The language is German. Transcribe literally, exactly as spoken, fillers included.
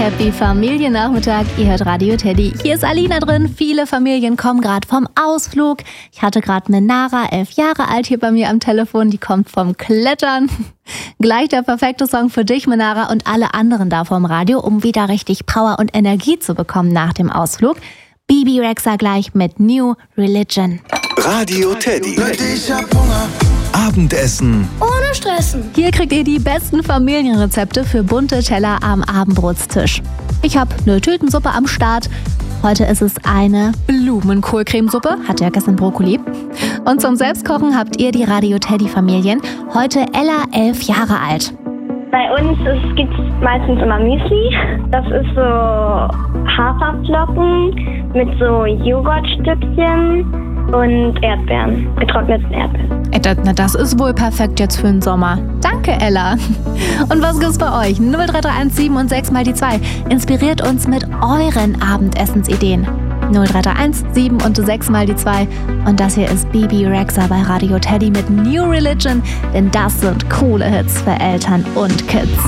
Happy Familiennachmittag. Ihr hört Radio Teddy. Hier ist Alina drin. Viele Familien kommen gerade vom Ausflug. Ich hatte gerade Menara, elf Jahre alt, hier bei mir am Telefon. Die kommt vom Klettern. Gleich der perfekte Song für dich, Menara, und alle anderen da vom Radio, um wieder richtig Power und Energie zu bekommen nach dem Ausflug. Bebe Rexha gleich mit New Religion. Radio Teddy. Abendessen ohne Stressen. Hier kriegt ihr die besten Familienrezepte für bunte Teller am Abendbrotstisch. Ich habe eine Tütensuppe am Start. Heute ist es eine Blumenkohlcremesuppe. Hatte ja gestern Brokkoli. Und zum Selbstkochen habt ihr die Radio Teddy-Familien. Heute Ella, elf Jahre alt. Bei uns gibt es meistens immer Müsli. Das ist so Haferflocken mit so Joghurtstückchen und Erdbeeren, getrockneten Erdbeeren. Ey, das, na, das ist wohl perfekt jetzt für den Sommer. Danke, Ella. Und was gibt's bei euch? null drei drei eins sieben und sechs mal die zwei. Inspiriert uns mit euren Abendessensideen. null drei drei eins sieben und sechs mal die zwei. Und das hier ist Bebe Rexha bei Radio Teddy mit New Religion, denn das sind coole Hits für Eltern und Kids.